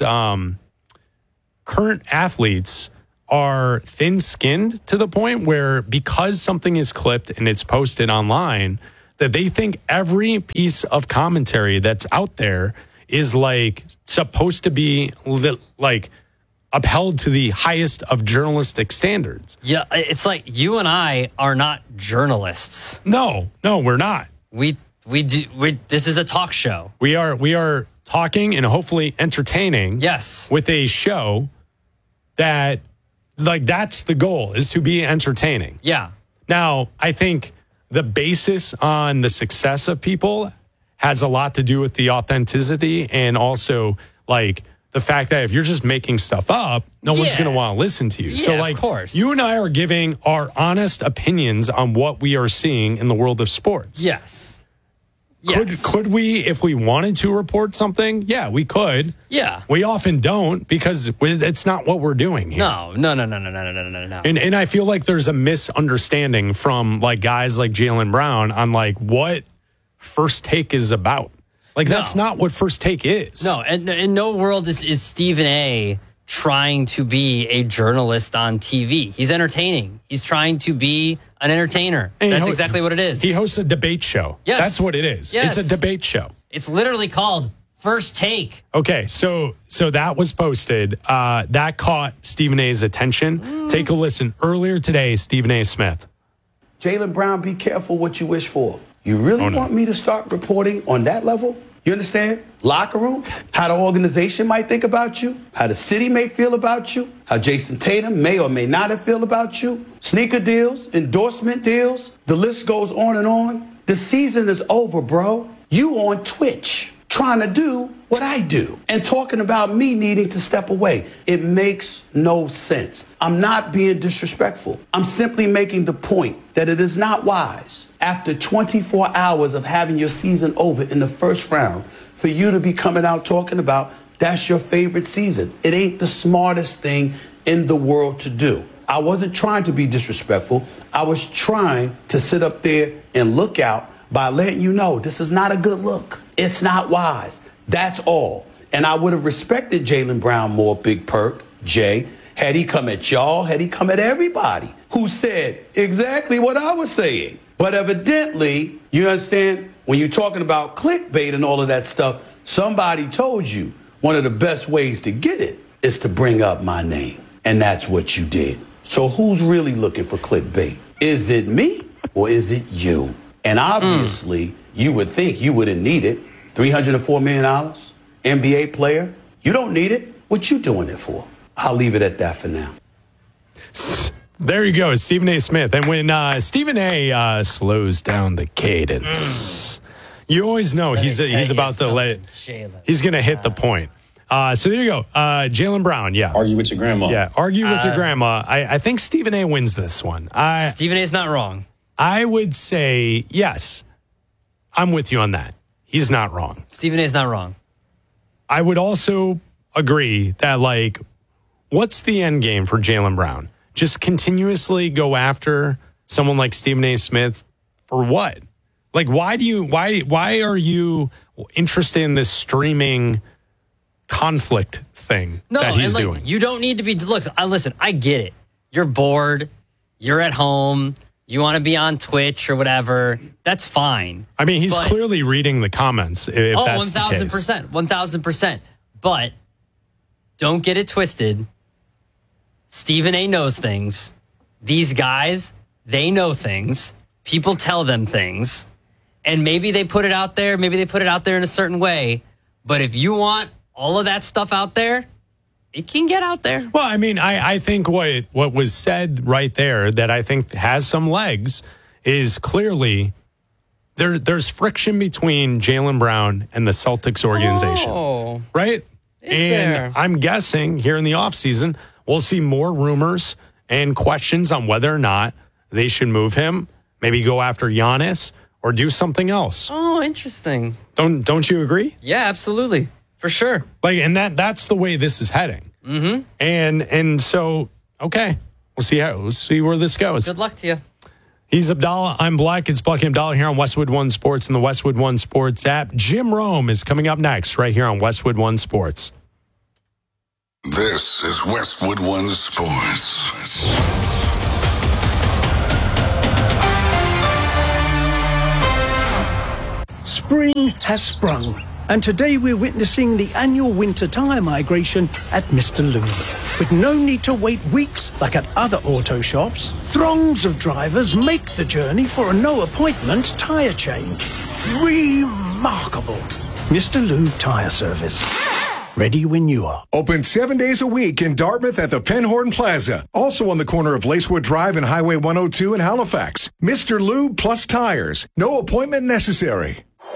S1: current athletes are thin-skinned to the point where because something is clipped and it's posted online, that they think every piece of commentary that's out there is like supposed to be like upheld to the highest of journalistic standards.
S2: Yeah, it's like you and I are not journalists.
S1: No, we're not.
S2: We this is a talk show.
S1: We are talking and hopefully entertaining.
S2: Yes.
S1: With a show that, like, that's the goal, is to be entertaining.
S2: Yeah.
S1: Now, I think the basis on the success of people has a lot to do with the authenticity and also, like, the fact that if you're just making stuff up, no one's going to want to listen to you.
S2: Yeah,
S1: so, like,
S2: of course.
S1: You and I are giving our honest opinions on what we are seeing in the world of sports.
S2: Yes.
S1: Could we, if we wanted to report something? Yeah, we could.
S2: Yeah.
S1: We often don't because it's not what we're doing here.
S2: No.
S1: And I feel like there's a misunderstanding from like guys like Jaylen Brown on like what First Take is about. Like that's not what First Take is.
S2: No, and in no world is Stephen A. trying to be a journalist on TV. He's entertaining. He's trying to be an entertainer.
S1: And
S2: that's exactly what it is.
S1: He hosts a debate show.
S2: Yes.
S1: That's what it is.
S2: Yes.
S1: It's a debate show.
S2: It's literally called First Take.
S1: Okay, so that was posted. That caught Stephen A.'s attention. Take a listen. Earlier today, Stephen A. Smith.
S9: Jaylen Brown, be careful what you wish for. You really want me to start reporting on that level? You understand? Locker room, how the organization might think about you, how the city may feel about you, how Jason Tatum may or may not have feel about you, sneaker deals, endorsement deals, the list goes on and on. The season is over, bro. You on Twitch trying to do what I do and talking about me needing to step away. It makes no sense. I'm not being disrespectful. I'm simply making the point that it is not wise after 24 hours of having your season over in the first round for you to be coming out talking about that's your favorite season. It ain't the smartest thing in the world to do. I wasn't trying to be disrespectful. I was trying to sit up there and look out by letting you know this is not a good look. It's not wise. That's all. And I would have respected Jaylen Brown more, Big Perk, Jay, had he come at y'all, had he come at everybody who said exactly what I was saying. But evidently, you understand, when you're talking about clickbait and all of that stuff, somebody told you one of the best ways to get it is to bring up my name. And that's what you did. So who's really looking for clickbait? Is it me or is it you? And obviously, you would think you wouldn't need it. $304 million, NBA player. You don't need it. What you doing it for? I'll leave it at that for now.
S1: There you go, Stephen A. Smith. And when Stephen A. Slows down the cadence, you always know he's about to he's going to hit the point. So there you go. Jaylen Brown, yeah.
S11: Argue with your grandma.
S1: Yeah, argue with your grandma. I think Stephen A. wins this one.
S2: Stephen A. is not wrong.
S1: I would say, yes, I'm with you on that. He's not wrong.
S2: Stephen A. is not wrong.
S1: I would also agree that, like, what's the end game for Jaylen Brown? Just continuously go after someone like Stephen A. Smith for what? Like, why are you interested in this streaming conflict thing that he's doing?
S2: You don't need to be. Look, listen, I get it. You're bored. You're at home. You want to be on Twitch or whatever. That's fine.
S1: I mean, he's clearly reading the comments. If that's
S2: 1,000%. 1,000%. But don't get it twisted. Stephen A. knows things. These guys, they know things. People tell them things. And maybe they put it out there. Maybe they put it out there in a certain way. But if you want all of that stuff out there, it can get out there.
S1: Well, I mean, I think what was said right there that I think has some legs is clearly there's friction between Jaylen Brown and the Celtics organization. Right? And I'm guessing here in the offseason, we'll see more rumors and questions on whether or not they should move him, maybe go after Giannis or do something else.
S2: Oh, interesting.
S1: Don't you agree?
S2: Yeah, absolutely. For sure.
S1: And that's the way this is heading.
S2: Mm-hmm.
S1: And so, okay, we'll see where this goes.
S2: Good luck to you.
S1: He's Abdallah. I'm Black. It's Bucky Abdallah here on Westwood One Sports and the Westwood One Sports app. Jim Rome is coming up next right here on Westwood One Sports.
S3: This is Westwood One Sports.
S11: Spring has sprung, and today we're witnessing the annual winter tyre migration at Mr. Lube. With no need to wait weeks like at other auto shops, throngs of drivers make the journey for a no-appointment tyre change. Remarkable. Mr. Lube Tyre Service. Ready when you are.
S12: Open 7 days a week in Dartmouth at the Penhorn Plaza. Also on the corner of Lacewood Drive and Highway 102 in Halifax. Mr. Lube plus tires. No appointment necessary.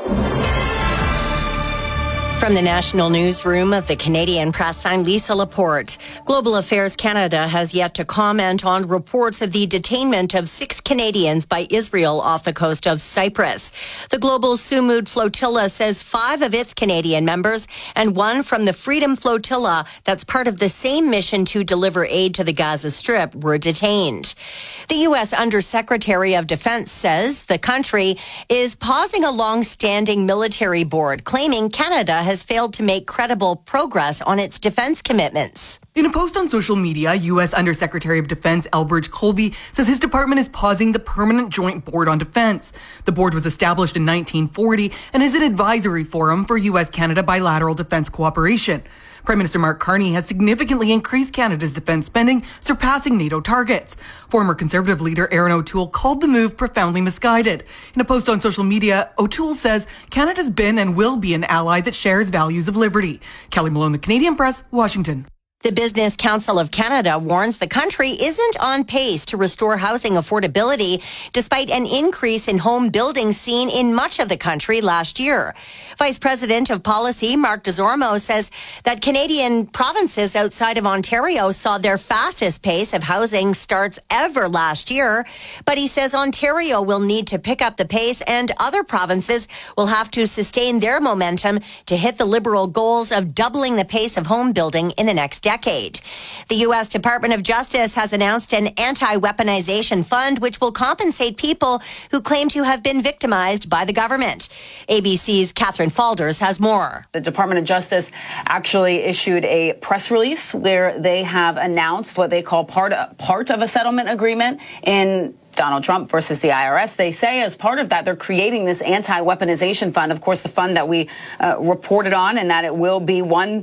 S13: From the National Newsroom of the Canadian Press, I'm Lisa Laporte. Global Affairs Canada has yet to comment on reports of the detainment of 6 Canadians by Israel off the coast of Cyprus. The Global Sumud Flotilla says 5 of its Canadian members and 1 from the Freedom Flotilla, that's part of the same mission to deliver aid to the Gaza Strip, were detained. The U.S. Undersecretary of Defense says the country is pausing a long-standing military board, claiming Canada has failed to make credible progress on its defense commitments.
S14: In a post on social media, U.S. Undersecretary of Defense Elbridge Colby says his department is pausing the Permanent Joint Board on Defense. The board was established in 1940 and is an advisory forum for U.S.-Canada bilateral defense cooperation. Prime Minister Mark Carney has significantly increased Canada's defense spending, surpassing NATO targets. Former Conservative leader Erin O'Toole called the move profoundly misguided. In a post on social media, O'Toole says Canada's been and will be an ally that shares values of liberty. Kelly Malone, The Canadian Press, Washington.
S13: The Business Council of Canada warns the country isn't on pace to restore housing affordability despite an increase in home building seen in much of the country last year. Vice President of Policy Mark Desormeaux says that Canadian provinces outside of Ontario saw their fastest pace of housing starts ever last year. But he says Ontario will need to pick up the pace and other provinces will have to sustain their momentum to hit the Liberal goals of doubling the pace of home building in the next decade. The U.S. Department of Justice has announced an anti-weaponization fund which will compensate people who claim to have been victimized by the government. ABC's Catherine Falders has more.
S15: The Department of Justice actually issued a press release where they have announced what they call part of a settlement agreement in Donald Trump versus the IRS. They say as part of that, they're creating this anti-weaponization fund. Of course, the fund that we reported on, and that it will be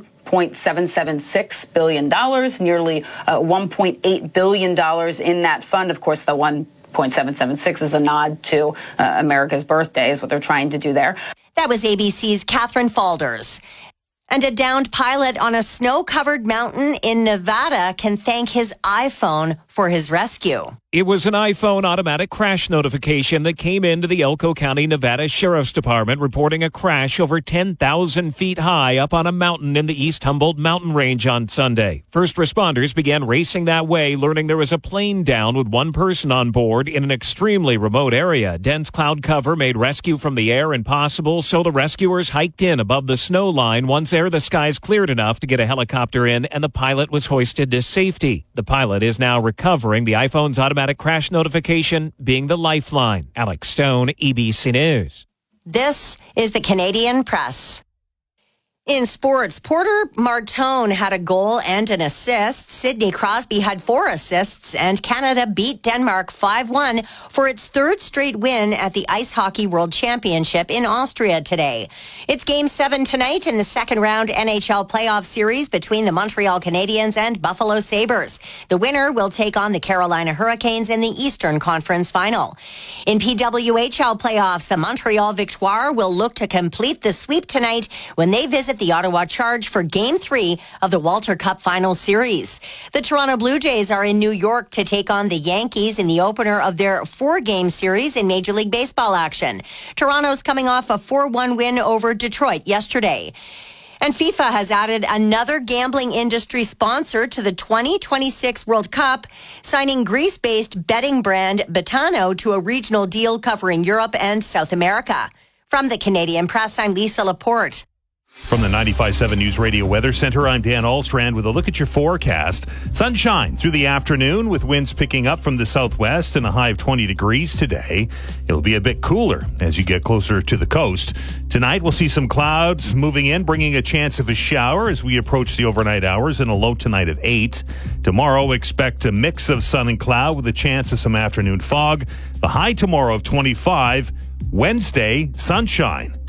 S15: $1.776 billion, nearly $1.8 billion in that fund. Of course, the 1.776 is a nod to America's birthday is what they're trying to do there.
S13: That was ABC's Catherine Falders. And a downed pilot on a snow-covered mountain in Nevada can thank his iPhone for his rescue.
S26: It was an iPhone automatic crash notification that came into the Elko County, Nevada Sheriff's Department reporting a crash over 10,000 feet high up on a mountain in the East Humboldt mountain range on Sunday. First responders began racing that way, learning there was a plane down with one person on board in an extremely remote area. Dense cloud cover made rescue from the air impossible, so the rescuers hiked in above the snow line. Once there, the skies cleared enough to get a helicopter in, and the pilot was hoisted to safety. The pilot is now recovering. The iPhone's automatic crash notification being the lifeline. Alex Stone, EBC News.
S13: This is the Canadian Press. In sports, Porter Martone had a goal and an assist. Sidney Crosby had 4 assists, and Canada beat Denmark 5-1 for its 3rd straight win at the Ice Hockey World Championship in Austria today. It's Game 7 tonight in the second round NHL playoff series between the Montreal Canadiens and Buffalo Sabres. The winner will take on the Carolina Hurricanes in the Eastern Conference Final. In PWHL playoffs, the Montreal Victoire will look to complete the sweep tonight when they visit the Ottawa Charge for Game 3 of the Walter Cup Final Series. The Toronto Blue Jays are in New York to take on the Yankees in the opener of their 4-game series in Major League Baseball action. Toronto's coming off a 4-1 win over Detroit yesterday. And FIFA has added another gambling industry sponsor to the 2026 World Cup, signing Greece-based betting brand Betano to a regional deal covering Europe and South America. From the Canadian Press, I'm Lisa Laporte.
S16: From the 95.7 News Radio Weather Center, I'm Dan Alstrand with a look at your forecast. Sunshine through the afternoon with winds picking up from the southwest and a high of 20 degrees today. It'll be a bit cooler as you get closer to the coast. Tonight, we'll see some clouds moving in, bringing a chance of a shower as we approach the overnight hours and a low tonight of 8. Tomorrow, expect a mix of sun and cloud with a chance of some afternoon fog. The high tomorrow of 25. Wednesday, sunshine.